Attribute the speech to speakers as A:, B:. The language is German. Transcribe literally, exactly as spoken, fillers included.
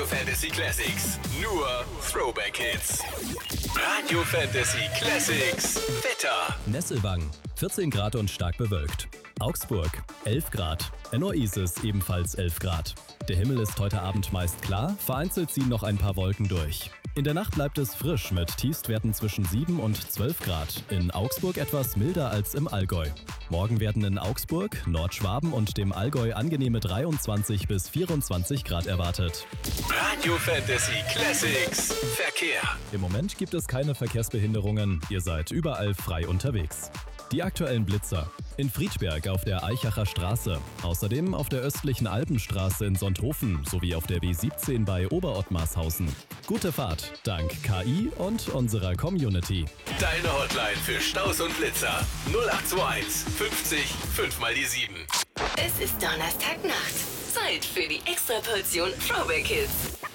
A: Fantasy Classics. Nur Throwback Hits. Radio Fantasy Classics. Wetter.
B: Nesselwang, vierzehn Grad und stark bewölkt. Augsburg, elf Grad. Ennoises ebenfalls elf Grad. Der Himmel ist heute Abend meist klar, vereinzelt ziehen noch ein paar Wolken durch. In der Nacht bleibt es frisch mit Tiefstwerten zwischen sieben und zwölf Grad. In Augsburg etwas milder als im Allgäu. Morgen werden in Augsburg, Nordschwaben und dem Allgäu angenehme dreiundzwanzig bis vierundzwanzig Grad erwartet.
A: Radio Fantasy Classics. Verkehr.
B: Im Moment gibt es keine Verkehrsbehinderungen. Ihr seid überall frei unterwegs. Die aktuellen Blitzer. In Friedberg auf der Aichacher Straße. Außerdem auf der östlichen Alpenstraße in Sonthofen sowie auf der B siebzehn bei Oberottmarshausen. Gute Fahrt, dank K I und unserer Community.
A: Deine Hotline für Staus und Blitzer. null acht zwei eins fünfzig fünf mal die sieben.
C: Es ist Donnerstagnacht. Zeit für die Extraportion Throwback Hits.